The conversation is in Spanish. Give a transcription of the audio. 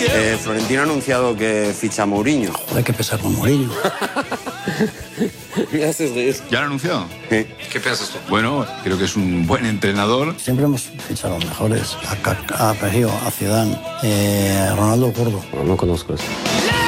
Florentino ha anunciado que ficha a Mourinho. Hay que empezar con Mourinho. Me haces reír. ¿Ya lo ha anunciado? Sí. ¿Qué piensas tú? Bueno, creo que es un buen entrenador. Siempre hemos fichado a los mejores. A Pejío, a Zidane, a Ronaldo Gordo. No conozco eso.